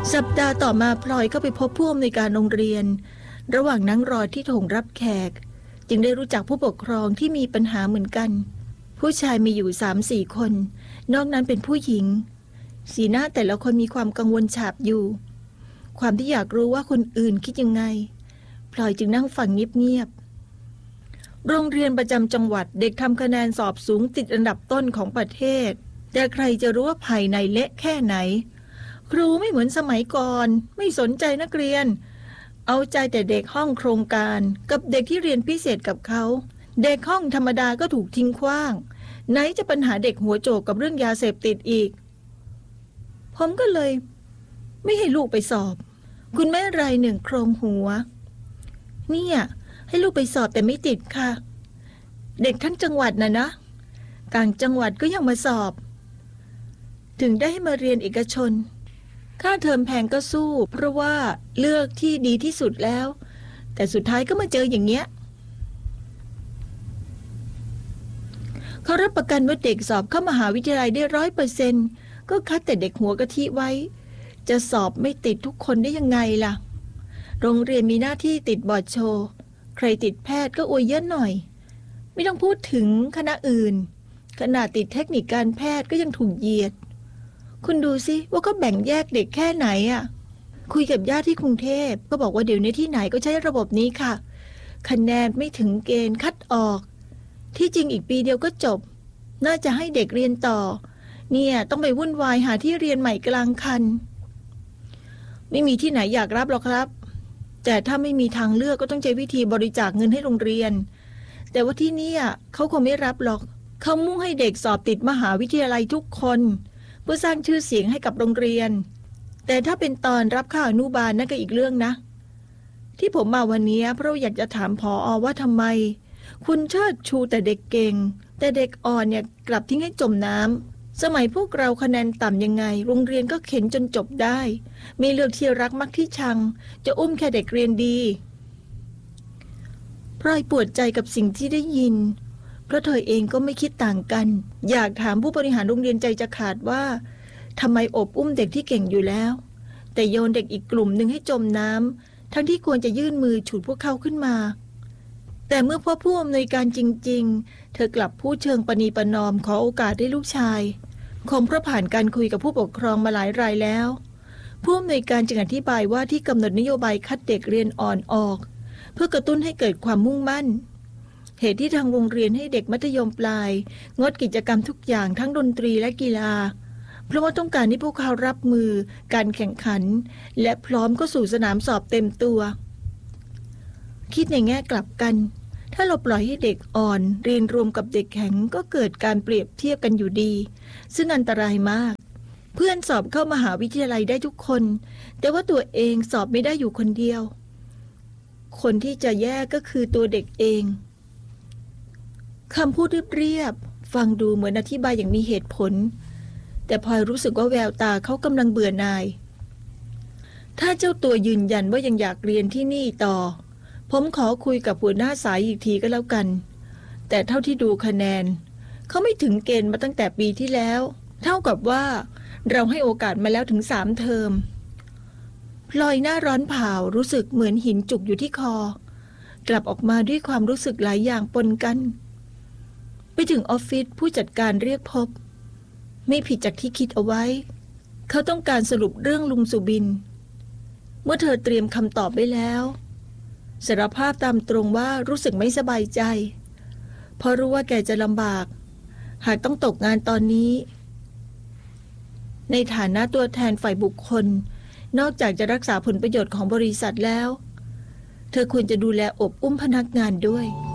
สัปดาห์ต่อมาพลอยก็ไปพบผู้อำนวยการโรงเรียนระหว่างนั่งรอที่โถงรับแขกจึงได้รู้จักผู้ปกครองที่มีปัญหาเหมือนกันผู้ชายมีอยู่ 3-4 คนนอกนั้นเป็นผู้หญิงสีหน้าแต่ละคนมีความกังวลฉาบอยู่ความที่อยากรู้ว่าคนอื่นคิดยังไงพลอยจึงนั่งฟังเงียบๆโรงเรียนประจำจังหวัดเด็กทำคะแนนสอบสูงติดอันดับต้นของประเทศแต่ใครจะรู้ว่าภายในเละแค่ไหนครูไม่เหมือนสมัยก่อนไม่สนใจนักเรียนเอาใจแต่เด็กห้องโครงการกับเด็กที่เรียนพิเศษกับเขาเด็กห้องธรรมดาก็ถูกทิ้งขว้างไหนจะปัญหาเด็กหัวโจกกับเรื่องยาเสพติดอีกผมก็เลยไม่ให้ลูกไปสอบคุณแม่รายหนึ่งโครงหัวเนี่ยให้ลูกไปสอบแต่ไม่ติดค่ะเด็กทั้งจังหวัดนะต่างจังหวัดก็ยังมาสอบถึงได้ให้มาเรียนเอกชนค่าเทอมแพงก็สู้เพราะว่าเลือกที่ดีที่สุดแล้วแต่สุดท้ายก็มาเจออย่างเงี้ยเขารับประกันว่าเด็กสอบเข้ามหาวิทยาลัยได้100%ก็คัดแต่เด็กหัวกะทิไว้จะสอบไม่ติดทุกคนได้ยังไงล่ะโรงเรียนมีหน้าที่ติดบอร์ดโชว์ใครติดแพทย์ก็อวยเยอะหน่อยไม่ต้องพูดถึงคณะอื่นขนาดติดเทคนิคการแพทย์ก็ยังถูกเหยียดคุณดูสิว่าเขาแบ่งแยกเด็กแค่ไหนอ่ะคุยกับญาติที่กรุงเทพก็บอกว่าเดี๋ยวนี้ที่ไหนก็ใช้ระบบนี้ค่ะคะแนนไม่ถึงเกณฑ์คัดออกที่จริงอีกปีเดียวก็จบน่าจะให้เด็กเรียนต่อเนี่ยต้องไปวุ่นวายหาที่เรียนใหม่กลางคันไม่มีที่ไหนอยากรับหรอกครับแต่ถ้าไม่มีทางเลือกก็ต้องใช้วิธีบริจาคเงินให้โรงเรียนแต่ว่าที่นี่เขาคงไม่รับหรอกเขามุ่งให้เด็กสอบติดมหาวิทยาลัยทุกคนเพื่อสร้างชื่อเสียงให้กับโรงเรียนแต่ถ้าเป็นตอนรับข้าวอนุบาลนั่นก็อีกเรื่องนะที่ผมมาวันนี้เพราะอยากจะถามผอ.ว่าทำไมคุณเชิดชูแต่เด็กเก่งแต่เด็กอ่อนเนี่ยกลับทิ้งให้จมน้ำสมัยพวกเราคะแนนต่ำยังไงโรงเรียนก็เข็นจนจบได้ไม่เลือกที่รักมักที่ชังจะอุ้มแค่เด็กเรียนดีพลอยปวดใจกับสิ่งที่ได้ยินเพราะเธอเองก็ไม่คิดต่างกันอยากถามผู้บริหารโรงเรียนใจจะขาดว่าทำไมอบอุ้มเด็กที่เก่งอยู่แล้วแต่โยนเด็กอีกกลุ่มหนึ่งให้จมน้ำทั้งที่ควรจะยื่นมือฉุดพวกเขาขึ้นมาแต่เมื่อพ่อผู้อำนวยการจริงๆเธอกลับพูดเชิงประนีประนอมขอโอกาสให้ลูกชายคงเพราะผ่านการคุยกับผู้ปกครองมาหลายรายแล้วผู้อำนวยการจึงอธิบายว่าที่กำหนดนโยบายคัดเด็กเรียนอ่อนออกเพื่อกระตุ้นให้เกิดความมุ่งมั่นเหตุที่ทางโรงเรียนให้เด็กมัธยมปลายงดกิจกรรมทุกอย่างทั้งดนตรีและกีฬาเพราะว่าต้องการให้พวกเขารับมือการแข่งขันและพร้อมเข้าสู่สนามสอบเต็มตัวคิดในแง่กลับกันถ้าเราปล่อยให้เด็กอ่อนเรียนรวมกับเด็กแข็งก็เกิดการเปรียบเทียบกันอยู่ดีซึ่งอันตรายมากเพื่อนสอบเข้ามหาวิทยาลัยได้ทุกคนแต่ว่าตัวเองสอบไม่ได้อยู่คนเดียวคนที่จะแย่ก็คือตัวเด็กเองคำพูดเรียบๆฟังดูเหมือนอธิบายอย่างมีเหตุผลแต่พลอยรู้สึกว่าแววตาเขากำลังเบื่อหน่ายถ้าเจ้าตัวยืนยันว่ายังอยากเรียนที่นี่ต่อผมขอคุยกับหัวหน้าสายอีกทีก็แล้วกันแต่เท่าที่ดูคะแนนเขาไม่ถึงเกณฑ์มาตั้งแต่ปีที่แล้วเท่ากับว่าเราให้โอกาสมาแล้วถึง3 เทอมพลอยหน้าร้อนเผารู้สึกเหมือนหินจุกอยู่ที่คอกลับออกมาด้วยความรู้สึกหลายอย่างปนกันไปถึงออฟฟิศผู้จัดการเรียกพบไม่ผิดจากที่คิดเอาไว้เขาต้องการสรุปเรื่องลุงสุบินเมื่อเธอเตรียมคำตอบไว้แล้วสารภาพตามตรงว่ารู้สึกไม่สบายใจเพราะรู้ว่าแกจะลำบากหากต้องตกงานตอนนี้ในฐานะตัวแทนฝ่ายบุคคลนอกจากจะรักษาผลประโยชน์ของบริษัทแล้วเธอควรจะดูแลอบอุ้มพนักงานด้วย